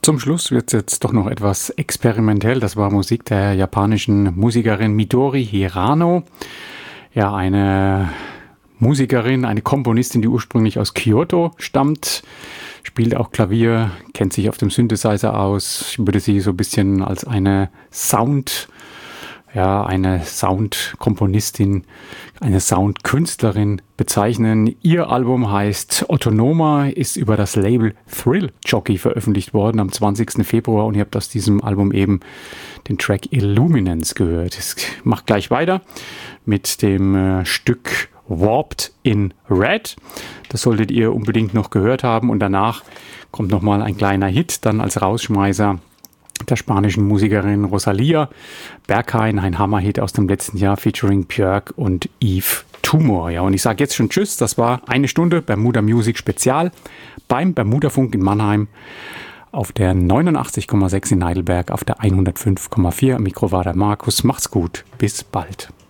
Zum Schluss wird es jetzt doch noch etwas experimentell. Das war Musik der japanischen Musikerin Midori Hirano. Ja, eine Musikerin, eine Komponistin, die ursprünglich aus Kyoto stammt, spielt auch Klavier, kennt sich auf dem Synthesizer aus. Ich würde sie so ein bisschen als eine Soundkomponistin, eine Soundkünstlerin bezeichnen. Ihr Album heißt Autonoma, ist über das Label Thrill Jockey veröffentlicht worden am 20. Februar und ihr habt aus diesem Album eben den Track Illuminance gehört. Es macht gleich weiter mit dem Stück Warped in Red. Das solltet ihr unbedingt noch gehört haben und danach kommt nochmal ein kleiner Hit, dann als Rausschmeißer der spanischen Musikerin Rosalía. Berghain, ein Hammerhit aus dem letzten Jahr featuring Björk und Yves Tumor. Ja, und ich sage jetzt schon Tschüss, das war eine Stunde Bermuda Music Spezial beim Bermuda-Funk in Mannheim auf der 89,6 in Heidelberg, auf der 105,4. Am Mikro war der Markus. Macht's gut, bis bald.